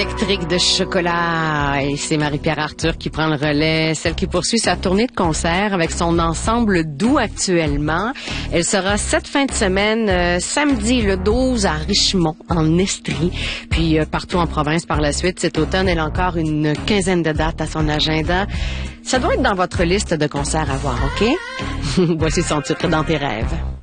Électrique de chocolat. Et c'est Marie-Pierre Arthur qui prend le relais, celle qui poursuit sa tournée de concert avec son ensemble doux actuellement. Elle sera cette fin de semaine, samedi le 12 à Richemont, en Estrie, puis partout en province par la suite. Cet automne, elle a encore une quinzaine de dates à son agenda. Ça doit être dans votre liste de concerts à voir, OK? Voici son titre, Dans tes rêves.